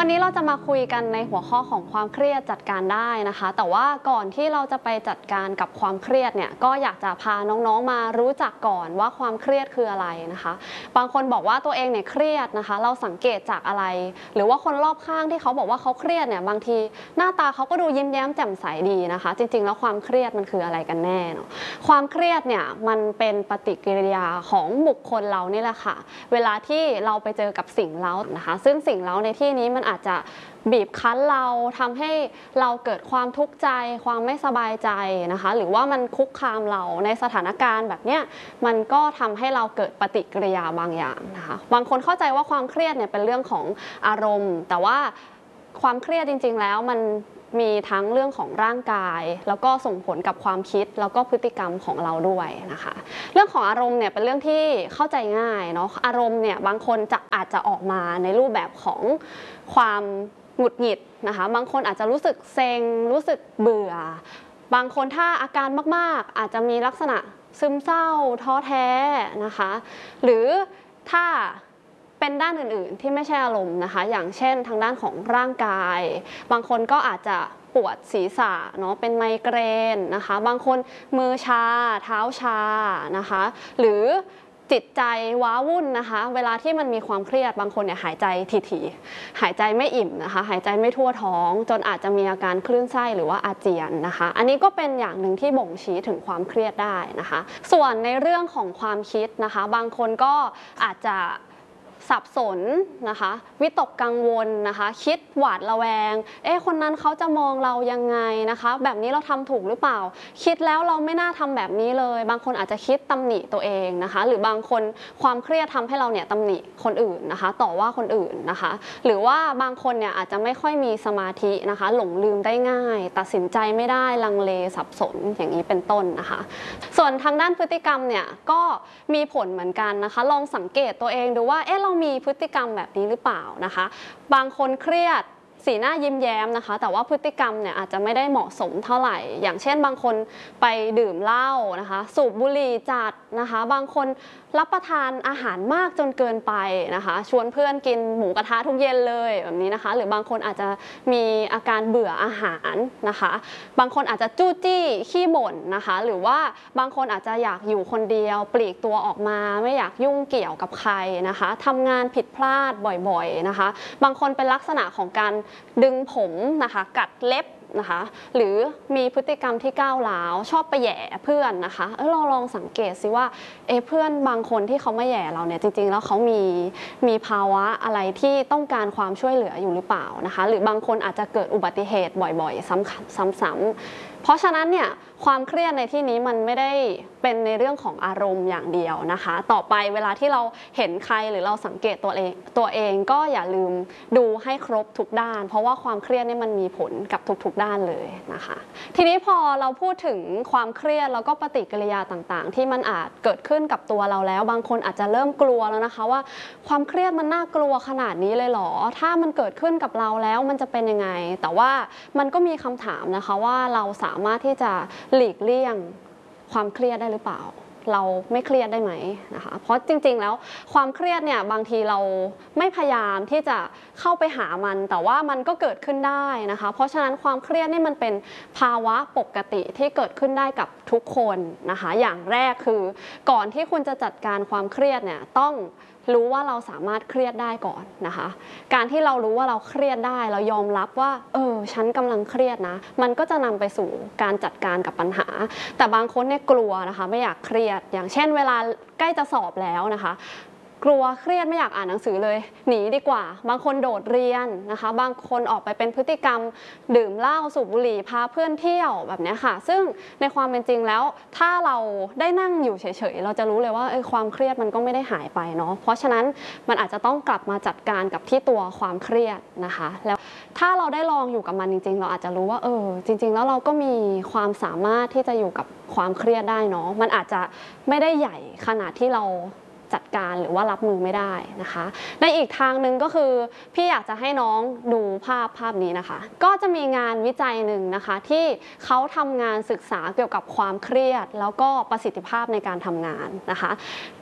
วันนี้เราจะมาคุยกันในหัวข้อของความเครียดจัดการได้นะคะแต่ว่าก่อนที่เราจะไปจัดการกับความเครียดเนี่ยก็อยากจะพาน้องๆมารู้จักก่อนว่าความเครียดคืออะไรนะคะบางคนบอกว่าตัวเองเนี่ยเครียดนะคะเราสังเกตจากอะไรหรือว่าคนรอบข้างที่เขาบอกว่าเขาเครียดเนี่ยบางทีหน้าตาเขาก็ดูยิ้มแย้มแจ่มใสดีนะคะจริงๆแล้วความเครียดมันคืออะไรกันแน่เนาะความเครียดเนี่ยมันเป็นปฏิกิริยาของบุคคลเรานี่แหละค่ะเวลาที่เราไปเจอกับสิ่งเร้านะคะซึ่งสิ่งเร้าในที่นี้มันอาจจะบีบคั้นเราทำให้เราเกิดความทุกข์ใจความไม่สบายใจนะคะหรือว่ามันคุกคามเราในสถานการณ์แบบเนี้ยมันก็ทำให้เราเกิดปฏิกิริยาบางอย่างนะคะบางคนเข้าใจว่าความเครียดเนี่ยเป็นเรื่องของอารมณ์แต่ว่าความเครียดจริงๆแล้วมันมีทั้งเรื่องของร่างกายแล้วก็ส่งผลกับความคิดแล้วก็พฤติกรรมของเราด้วยนะคะเรื่องของอารมณ์เนี่ยเป็นเรื่องที่เข้าใจง่ายเนาะอารมณ์เนี่ยบางคนอาจจะออกมาในรูปแบบของความหงุดหงิดนะคะบางคนอาจจะรู้สึกเซ็งรู้สึกเบื่อบางคนถ้าอาการมากๆอาจจะมีลักษณะซึมเศร้าท้อแท้นะคะหรือถ้าเป็นด้านอื่นๆที่ไม่ใช่อารมณ์นะคะอย่างเช่นทางด้านของร่างกายบางคนก็อาจจะปวดศีรษะเนาะเป็นไมเกรนนะคะบางคนมือชาเท้าชานะคะหรือจิตใจว้าวุ่นนะคะเวลาที่มันมีความเครียดบางคนเนี่ยหายใจถี่ๆหายใจไม่อิ่มนะคะหายใจไม่ทั่วท้องจนอาจจะมีอาการคลื่นไส้หรือว่าอาเจียนนะคะอันนี้ก็เป็นอย่างหนึ่งที่บ่งชี้ถึงความเครียดได้นะคะส่วนในเรื่องของความคิดนะคะบางคนก็อาจจะสับสนนะคะวิตกกังวลนะคะคิดหวาดระแวงคนนั้นเขาจะมองเรายังไงนะคะแบบนี้เราทำถูกหรือเปล่าคิดแล้วเราไม่น่าทำแบบนี้เลยบางคนอาจจะคิดตำหนิตัวเองนะคะหรือบางคนความเครียดทำให้เราเนี่ยตำหนิคนอื่นนะคะต่อว่าคนอื่นนะคะหรือว่าบางคนเนี่ยอาจจะไม่ค่อยมีสมาธินะคะหลงลืมได้ง่ายตัดสินใจไม่ได้ลังเลสับสนอย่างนี้เป็นต้นนะคะส่วนทางด้านพฤติกรรมเนี่ยก็มีผลเหมือนกันนะคะลองสังเกตตัวเองดูว่าเรามีพฤติกรรมแบบนี้หรือเปล่านะคะบางคนเครียดสีหน้ายิ้มแย้มนะคะแต่ว่าพฤติกรรมเนี่ยอาจจะไม่ได้เหมาะสมเท่าไหร่อย่างเช่นบางคนไปดื่มเหล้านะคะสูบบุหรี่จัดนะคะบางคนรับประทานอาหารมากจนเกินไปนะคะชวนเพื่อนกินหมูกระทะทุกเย็นเลยแบบนี้นะคะหรือบางคนอาจจะมีอาการเบื่ออาหารนะคะบางคนอาจจะจู้จี้ขี้บ่นนะคะหรือว่าบางคนอาจจะอยากอยู่คนเดียวปลีกตัวออกมาไม่อยากยุ่งเกี่ยวกับใครนะคะทำงานผิดพลาดบ่อยๆนะคะบางคนเป็นลักษณะของการดึงผมนะคะกัดเล็บนะคะหรือมีพฤติกรรมที่ก้าวร้าวชอบไปแหย่เพื่อนนะคะเราลองสังเกตสิว่าเพื่อนบางคนที่เขามาแหย่เราเนี่ยจริงๆแล้วเขามีภาวะอะไรที่ต้องการความช่วยเหลืออยู่หรือเปล่านะคะหรือบางคนอาจจะเกิดอุบัติเหตุบ่อยๆซ้ำๆเพราะฉะนั้นเนี่ยความเครียดในที่นี้มันไม่ได้เป็นในเรื่องของอารมณ์อย่างเดียวนะคะต่อไปเวลาที่เราเห็นใครหรือเราสังเกตตัวเองก็อย่าลืมดูให้ครบทุกด้านเพราะว่าความเครียดนี่มันมีผลกับทุกๆด้านเลยนะคะทีนี้พอเราพูดถึงความเครียดแล้วก็ปฏิกิริยาต่างๆที่มันอาจเกิดขึ้นกับตัวเราแล้วบางคนอาจจะเริ่มกลัวแล้วนะคะว่าความเครียดมันน่ากลัวขนาดนี้เลยเหรอถ้ามันเกิดขึ้นกับเราแล้วมันจะเป็นยังไงแต่ว่ามันก็มีคำถามนะคะว่าเราสามารถที่จะหลีกเลี่ยงความเครียดได้หรือเปล่าเราไม่เครียดได้ไหมนะคะเพราะจริงๆแล้วความเครียดเนี่ยบางทีเราไม่พยายามที่จะเข้าไปหามันแต่ว่ามันก็เกิดขึ้นได้นะคะเพราะฉะนั้นความเครียดนี่มันเป็นภาวะปกติที่เกิดขึ้นได้กับทุกคนนะคะอย่างแรกคือก่อนที่คุณจะจัดการความเครียดเนี่ยต้องรู้ว่าเราสามารถเครียดได้ก่อนนะคะการที่เรารู้ว่าเราเครียดได้เรายอมรับว่าฉันกำลังเครียดนะมันก็จะนำไปสู่การจัดการกับปัญหาแต่บางคนเนี่ยกลัวนะคะไม่อยากเครียดอย่างเช่นเวลาใกล้จะสอบแล้วนะคะกลัวเครียดไม่อยากอ่านหนังสือเลยหนีดีกว่าบางคนโดดเรียนนะคะบางคนออกไปเป็นพฤติกรรมดื่มเหล้าสูบบุหรี่พาเพื่อนเที่ยวแบบนี้ค่ะซึ่งในความเป็นจริงแล้วถ้าเราได้นั่งอยู่เฉยๆเราจะรู้เลยว่าความเครียดมันก็ไม่ได้หายไปเนาะเพราะฉะนั้นมันอาจจะต้องกลับมาจัดการกับที่ตัวความเครียดนะคะแล้วถ้าเราได้ลองอยู่กับมันจริงๆเราอาจจะรู้ว่าจริงๆแล้วเราก็มีความสามารถที่จะอยู่กับความเครียดได้เนาะมันอาจจะไม่ได้ใหญ่ขนาดที่เราจัดการหรือว่ารับมือไม่ได้นะคะในอีกทางหนึ่งก็คือพี่อยากจะให้น้องดูภาพนี้นะคะก็จะมีงานวิจัยหนึ่งนะคะที่เขาทำงานศึกษาเกี่ยวกับความเครียดแล้วก็ประสิทธิภาพในการทำงานนะคะ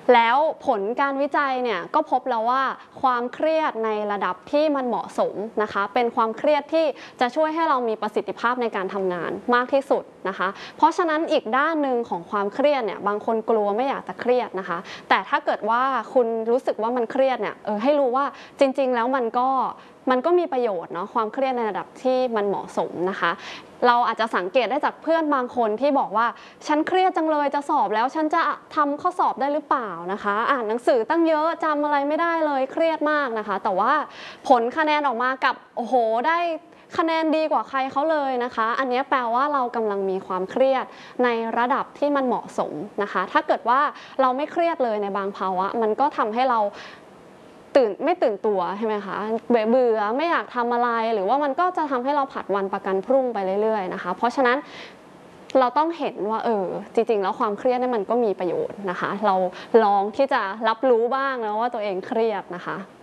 แล้วผลการวิจัยเนี่ยก็พบแล้วว่าความเครียดในระดับที่มันเหมาะสมนะคะเป็นความเครียดที่จะช่วยให้เรามีประสิทธิภาพในการทำงานมากที่สุดนะคะเพราะฉะนั้นอีกด้านหนึ่งของความเครียดเนี่ยบางคนกลัวไม่อยากจะเครียดนะคะแต่ถ้าเกิดว่าคุณรู้สึกว่ามันเครียดเนี่ยให้รู้ว่าจริงๆแล้วมันก็มีประโยชน์เนาะความเครียดในระดับที่มันเหมาะสมนะคะเราอาจจะสังเกตได้จากเพื่อนบางคนที่บอกว่าฉันเครียดจังเลยจะสอบแล้วฉันจะทำข้อสอบได้หรือเปล่านะคะอ่านหนังสือตั้งเยอะจำอะไรไม่ได้เลยเครียดมากนะคะแต่ว่าผลคะแนนออกมากับโอ้โหได้คะแนนดีกว่าใครเขาเลยนะคะอันนี้แปลว่าเรากำลังมีความเครียดในระดับที่มันเหมาะสมนะคะถ้าเกิดว่าเราไม่เครียดเลยในบางภาวะมันก็ทำให้เราไม่ตื่นตัวใช่ไหมคะเบื่อไม่อยากทำอะไรหรือว่ามันก็จะทำให้เราผัดวันประกันพรุ่งไปเรื่อยๆนะคะเพราะฉะนั้นเราต้องเห็นว่าจริงๆแล้วความเครียดนี่มันก็มีประโยชน์นะคะเราลองที่จะรับรู้บ้างแล้วว่าตัวเองเครียดนะคะ